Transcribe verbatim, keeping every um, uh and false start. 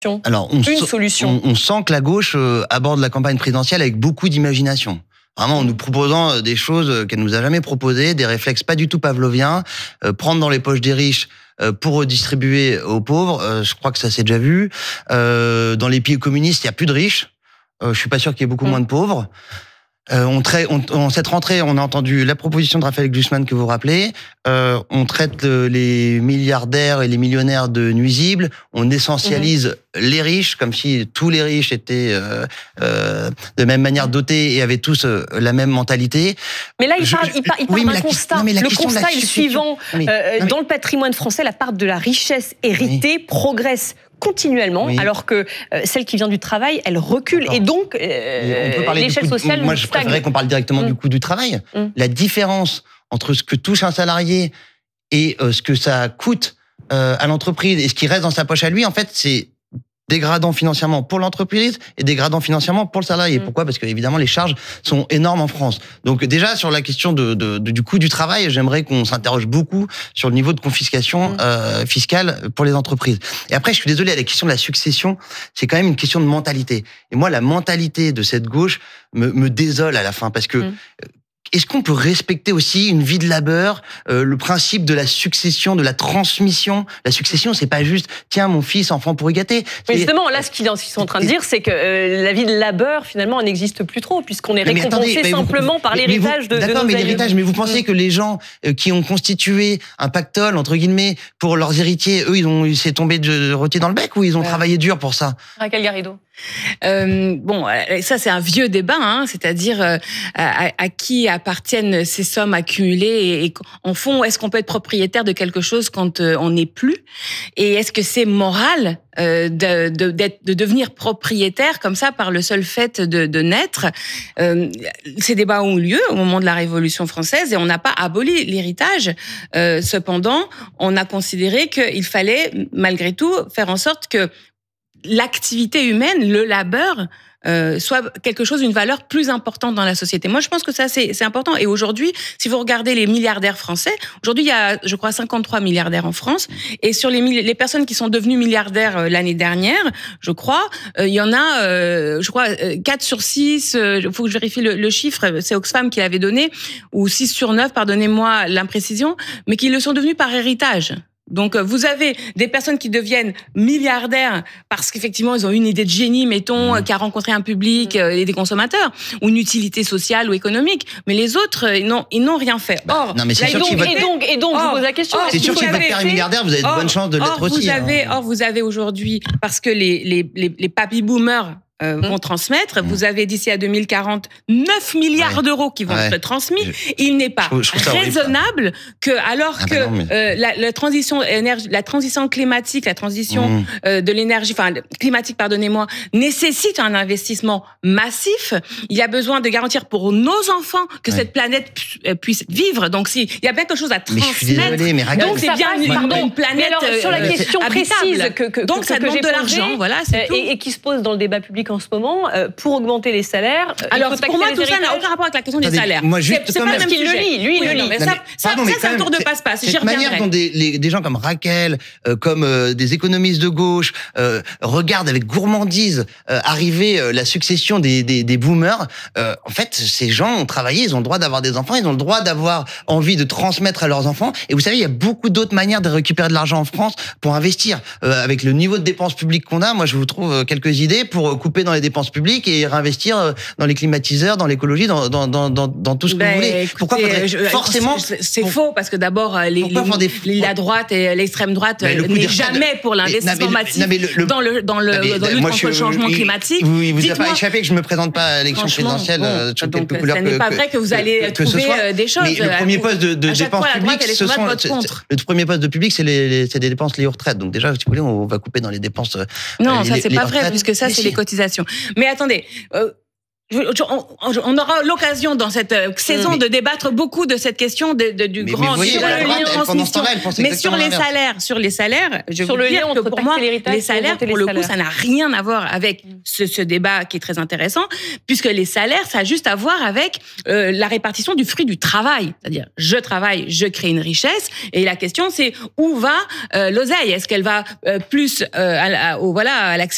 Alors, on une sent, solution. On, on sent que la gauche euh, aborde la campagne présidentielle avec beaucoup d'imagination. Vraiment, en nous proposant des choses qu'elle nous a jamais proposées, des réflexes pas du tout pavloviens, euh, prendre dans les poches des riches euh, pour redistribuer aux pauvres. Euh, je crois que ça s'est déjà vu. Euh, dans les pays communistes, il y a plus de riches. Euh, je suis pas sûr qu'il y ait beaucoup mmh. moins de pauvres. Euh, on traite, on, en cette rentrée, on a entendu la proposition de Raphaël Glucksmann que vous rappelez. Euh, on traite les milliardaires et les millionnaires de nuisibles. On essentialise mmh. les riches, comme si tous les riches étaient euh, euh, de même manière dotés et avaient tous euh, la même mentalité. Mais là, il parle, je, il parle, il parle oui, d'un constat. Non, le constat est le suivant. Oui, euh, non, dans le patrimoine français, la part de la richesse héritée oui. progresse continuellement, oui. alors que euh, celle qui vient du travail, elle recule. D'accord. Et donc, euh, l'échelle sociale Moi, je stagne. préférerais qu'on parle directement mmh. du coût du travail. Mmh. La différence entre ce que touche un salarié et euh, ce que ça coûte euh, à l'entreprise et ce qui reste dans sa poche à lui, en fait, c'est dégradant financièrement pour l'entreprise et dégradant financièrement pour le salarié. Mmh. Pourquoi ? Parce que évidemment les charges sont énormes en France. Donc déjà sur la question de, de, de du coût du travail, j'aimerais qu'on s'interroge beaucoup sur le niveau de confiscation mmh. euh, fiscale pour les entreprises. Et après, je suis désolé, à la question de la succession, c'est quand même une question de mentalité. Et moi, la mentalité de cette gauche me, me désole à la fin parce que mmh. est-ce qu'on peut respecter aussi une vie de labeur, euh, le principe de la succession, de la transmission ? La succession, c'est pas juste « tiens, mon fils, enfant pourri gâté ». Mais justement, là, ce qu'ils sont en train de dire, c'est que euh, la vie de labeur, finalement, n'existe plus trop, puisqu'on est récompensé mais attendez, mais simplement vous, par l'héritage de, de nos D'accord, mais l'héritage, mais vous pensez mmh. que les gens euh, qui ont constitué un pactole, entre guillemets, pour leurs héritiers, eux, ils ont ils s'est tombé de rôti dans le bec ou ils ont ouais. travaillé dur pour ça ? Raquel Garrido. Euh, bon, ça c'est un vieux débat, hein, c'est-à-dire euh, à, à qui appartiennent ces sommes accumulées et, et en fond, est-ce qu'on peut être propriétaire de quelque chose quand euh, on n'est plus ? Et est-ce que c'est moral euh, de, de, d'être, de devenir propriétaire comme ça par le seul fait de, de naître ? euh, Ces débats ont eu lieu au moment de la Révolution française et on n'a pas aboli l'héritage. Euh, cependant, on a considéré qu'il fallait malgré tout faire en sorte que l'activité humaine, le labeur, euh, soit quelque chose, une valeur plus importante dans la société. Moi, je pense que ça, c'est, c'est important. Et aujourd'hui, si vous regardez les milliardaires français, aujourd'hui, il y a, je crois, cinquante-trois milliardaires en France. Et sur les, les personnes qui sont devenues milliardaires euh, l'année dernière, je crois, euh, il y en a, euh, je crois, quatre sur six, il euh, faut que je vérifie le, le chiffre, c'est Oxfam qui l'avait donné, ou six sur neuf, pardonnez-moi l'imprécision, mais qui le sont devenus par héritage. Donc, vous avez des personnes qui deviennent milliardaires parce qu'effectivement, ils ont une idée de génie, mettons, mmh. qui a rencontré un public euh, et des consommateurs, ou une utilité sociale ou économique. Mais les autres, ils n'ont, ils n'ont rien fait. Or, non, mais c'est là, sûr donc, qu'il va... et donc, et donc, or, je vous pose la question. Or, c'est sûr qu'il va faire milliardaire, vous avez or, de bonnes chances de l'être or, aussi. Vous avez, hein. Or, vous avez aujourd'hui, parce que les, les, les, les papy boomers Euh, mmh. vont transmettre. Mmh. Vous avez d'ici à deux mille quarante neuf milliards ouais. d'euros qui vont ouais. être transmis. Je, Il n'est pas je, je raisonnable horrible, que, alors ah que ben non, mais... euh, la, la transition énergie, la transition climatique, la transition mmh. euh, de l'énergie, enfin climatique, pardonnez-moi, nécessite un investissement massif. Il y a besoin de garantir pour nos enfants que ouais. cette planète pu, puisse vivre. Donc, si il y a bien quelque chose à transmettre, mais je suis désolé, mais donc c'est bien passe, une, pardon, une planète alors, sur la question euh, précise que, que, donc que, ça que, demande que de l'argent, voilà, c'est euh, tout. Et, et qui se pose dans le débat public en ce moment, euh, pour augmenter les salaires. Alors, pour moi, tout ça n'a aucun rapport avec la question Attendez, des salaires. Moi, juste, c'est c'est pas parce qu'il le lit, lui, il le lit. Mais ça, ça, ça c'est un tour de passe-passe. J'y reviendrai. Cette manière dont des, les, des gens comme Raquel, euh, comme euh, des économistes de gauche, euh, regardent avec gourmandise euh, arriver euh, la succession des, des, des boomers, euh, en fait, ces gens ont travaillé, ils ont le droit d'avoir des enfants, ils ont le droit d'avoir envie de transmettre à leurs enfants. Et vous savez, il y a beaucoup d'autres manières de récupérer de l'argent en France pour investir. Euh, avec le niveau de dépenses publiques qu'on a, moi, je vous trouve quelques idées pour couper dans les dépenses publiques et réinvestir dans les climatiseurs, dans l'écologie, dans, dans, dans, dans, dans tout ce que ben, vous voulez. Écoutez, Pourquoi faudrait je, forcément... C'est pour, faux, parce que d'abord, les, les, des, la droite et l'extrême droite n'est jamais pour l'investissement massif le, le, dans le dans le, mais, dans le lutte contre le changement il, climatique. Vous, il vous a pas échappé que je me présente pas à l'élection présidentielle bon, sur donc, quelques couleurs ce n'est pas vrai que vous allez que, trouver que des choses. Mais le premier poste de, de dépenses publiques, ce sont le premier poste de public, c'est les, les, c'est des dépenses liées aux retraites. Donc déjà, si vous voulez, on va couper dans les dépenses. Non, ça c'est pas vrai, puisque ça c'est les cotisations. Mais attendez. On aura l'occasion dans cette saison de débattre beaucoup de cette question de, de, du mais, grand mais sur le lien transmission. Mais sur les l'inverse. salaires, sur les salaires, je sur veux le dire lien que pour moi, les salaires, pour le salaires. coup, ça n'a rien à voir avec ce, ce débat qui est très intéressant, puisque les salaires, ça a juste à voir avec euh, la répartition du fruit du travail. C'est-à-dire, je travaille, je crée une richesse, et la question c'est où va euh, l'oseille ? Est-ce qu'elle va euh, plus euh, à, à, au, voilà, à l'accès